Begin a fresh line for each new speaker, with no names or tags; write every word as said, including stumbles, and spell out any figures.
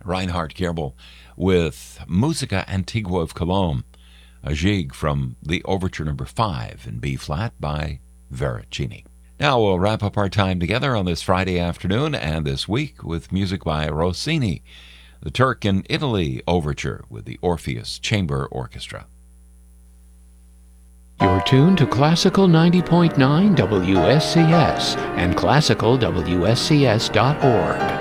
Reinhard Kerbel with Musica Antigua of Cologne, a jig from the Overture Number five in B-flat by Veracini. Now we'll wrap up our time together on this Friday afternoon and this week with music by Rossini, the Turk in Italy Overture with the Orpheus Chamber Orchestra.
You're tuned to Classical ninety point nine W S C S and classical W S C S dot org.